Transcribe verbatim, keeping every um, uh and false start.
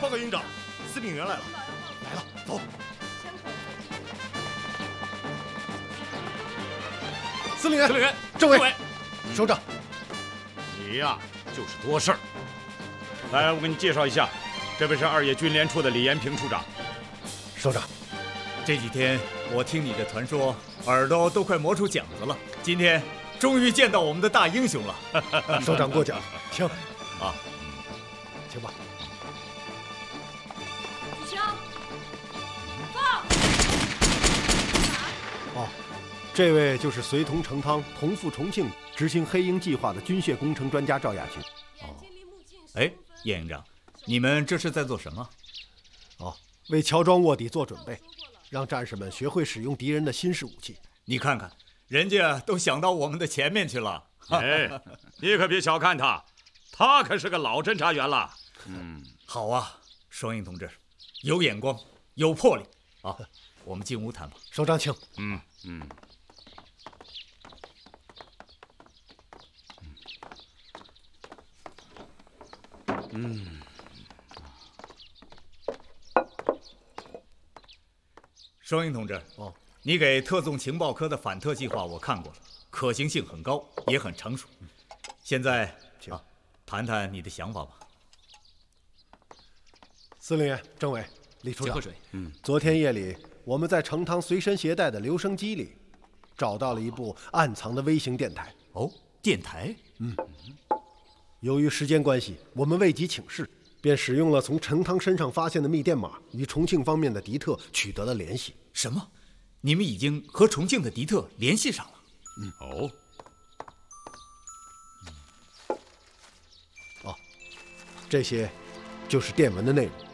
报告营长，司令员来了。来了，走。司令员， 司令员， 政委， 委， 首长， 你呀就是多事儿。来，我给你介绍一下，这位是二野军联处的李延平处长。 首长， 这几天我听你的传说，耳朵都快磨出茧子了。今天终于见到我们的大英雄了。 首长过奖，请啊， 请吧。 举枪，放。 哦，这位就是随同成汤同赴重庆执行黑鹰计划的军械工程专家赵亚军。 哦，哎，叶营长，你们这是在做什么？ 哦，为乔装卧底做准备，让战士们学会使用敌人的新式武器。 你看看，人家都想到我们的前面去了。 哎，你可别小看他，他可是个老侦察员了。嗯， 好啊，双英同志，有眼光，有魄力啊！我们进屋谈吧。 首长，请。 嗯嗯。嗯。 双英同志， 哦， 你给特纵情报科的反特计划我看过了，可行性很高，也很成熟。现在啊，谈谈你的想法吧。 司令员、政委、李处长， 请喝水。 嗯，昨天夜里我们在成汤随身携带的留声机里，找到了一部暗藏的微型电台。 哦，电台？ 嗯。由于时间关系，我们未及请示，便使用了从成汤身上发现的密电码，与重庆方面的敌特取得了联系。 什么？你们已经和重庆的敌特联系上了？ 嗯。哦。 哦，这些就是电文的内容。